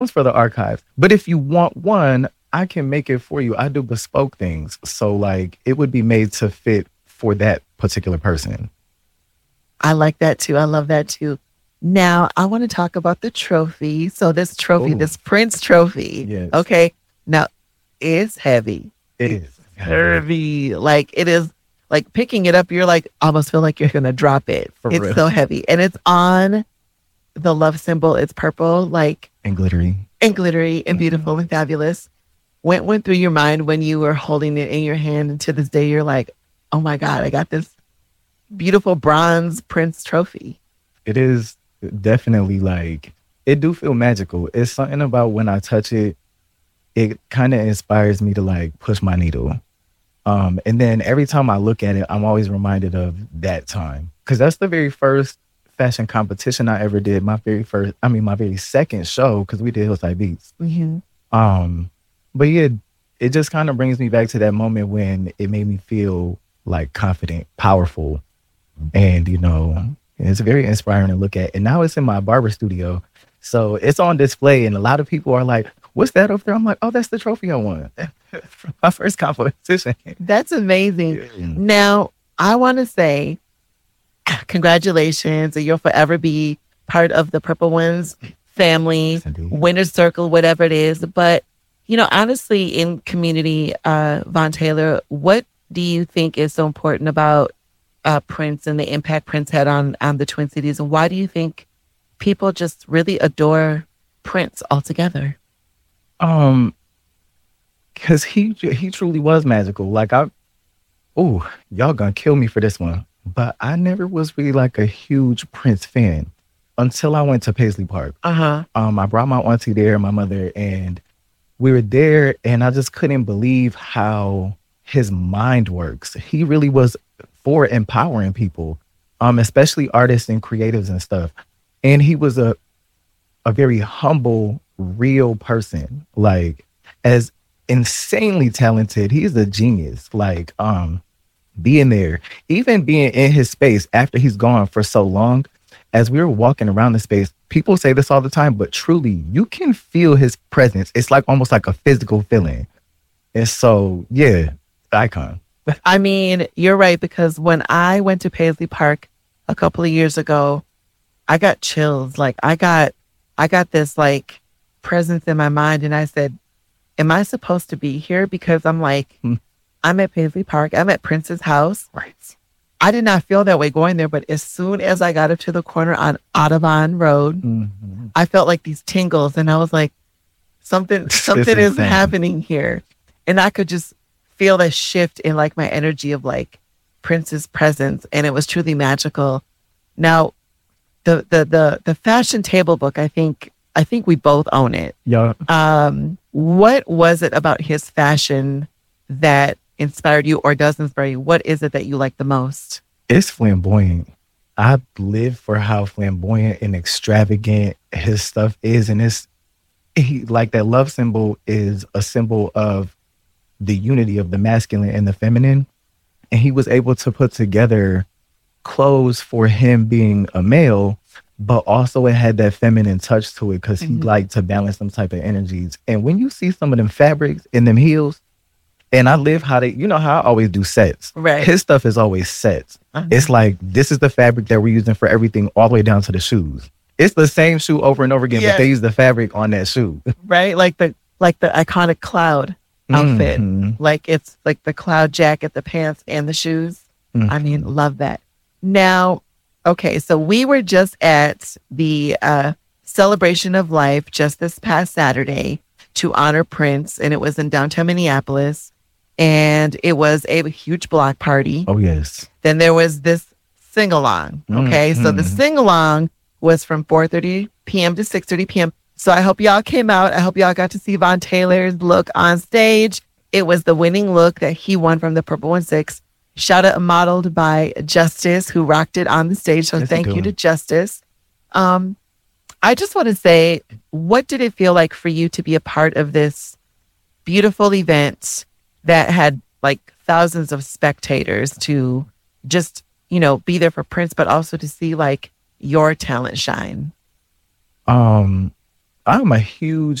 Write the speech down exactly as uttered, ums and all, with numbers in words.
One's for the archives. But if you want one, I can make it for you. I do bespoke things. So like it would be made to fit for that particular person. I like that too. I love that too. Now, I want to talk about the trophy. So, this trophy, Oh, this Prince trophy, yes. okay, now it's heavy. It It's is. heavy. Like, it is like picking it up, you're like, almost feel like you're going to drop it. For It's real. so heavy. And it's on the love symbol. It's purple, like, And glittery. and glittery and Mhm. beautiful and fabulous. What went through your mind when you were holding it in your hand? And to this day, you're like, oh my God, I got this beautiful bronze Prince trophy. It is definitely like it do feel magical. It's something about when I touch it, it kind of inspires me to like push my needle. Um, and then every time I look at it, I'm always reminded of that time. Cause that's the very first fashion competition I ever did. My very first, I mean, my very second show, because we did Hillside Beats. Mm-hmm. Um, but yeah, it just kind of brings me back to that moment when it made me feel like confident, powerful, and you know, it's very inspiring to look at. And now it's in my barber studio, so it's on display, and a lot of people are like, "What's that up there?" I'm like, "Oh, that's the trophy I won from my first competition." That's amazing. Yeah. Now, I want to say congratulations, and you'll forever be part of the Purple Ones family, Yes, indeed. winner's circle, whatever it is. But, you know, honestly, in community, uh, Von Taylor, what do you think is so important about uh, Prince and the impact Prince had on, on the Twin Cities? And why do you think people just really adore Prince altogether? Um, because he he truly was magical. Like I, oh, y'all gonna kill me for this one, but I never was really like a huge Prince fan until I went to Paisley Park. Uh huh. Um, I brought my auntie there, my mother, and we were there, and I just couldn't believe how his mind works. He really was for empowering people, um, especially artists and creatives and stuff. And he was a a very humble, real person, like as insanely talented. He's a genius. Like, um, being there, even being in his space after he's gone for so long, as we were walking around the space, people say this all the time, but truly, you can feel his presence. It's like almost like a physical feeling. And so, yeah, icon. I mean, you're right, because when I went to Paisley Park a couple of years ago, I got chills. Like I got I got this like presence in my mind, and I said, am I supposed to be here? Because I'm like, Hmm. I'm at Paisley Park, I'm at Prince's house. Right. I did not feel that way going there, but as soon as I got up to the corner on Audubon Road, Mhm. I felt like these tingles, and I was like, something something is insane. happening here. And I could just feel that shift in like my energy of like Prince's presence, and it was truly magical. Now, the the the the fashion table book, I think I think we both own it. Yeah. Um, what was it about his fashion that inspired you or does inspire you? What is it that you like the most? It's flamboyant. I live for how flamboyant and extravagant his stuff is. And it's he, like that love symbol is a symbol of the unity of the masculine and the feminine. And he was able to put together clothes for him being a male, but also it had that feminine touch to it because he Mhm. liked to balance some type of energies. And when you see some of them fabrics in them heels, and I live how they, you know how I always do sets. Right. His stuff is always sets. Uh-huh. It's like this is the fabric that we're using for everything, all the way down to the shoes. It's the same shoe over and over again, Yes. but they use the fabric on that shoe. Right? Like the like the iconic cloud outfit. Mhm. Like it's like the cloud jacket, the pants, and the shoes. Mhm. I mean, love that. Now, okay, so we were just at the uh, celebration of life just this past Saturday to honor Prince, and it was in downtown Minneapolis, and it was a huge block party. Oh yes. Then there was this sing along. Okay, so the Mhm. sing along was from four thirty p.m. to six thirty p.m. So I hope y'all came out. I hope y'all got to see Von Taylor's look on stage. It was the winning look that he won from the Purple One Six. Shout out modeled by Justice, who rocked it on the stage. So Yes, he thank you do. to Justice. Um, I just want to say, what did it feel like for you to be a part of this beautiful event that had like thousands of spectators to just, you know, be there for Prince, but also to see like your talent shine? Um, I'm a huge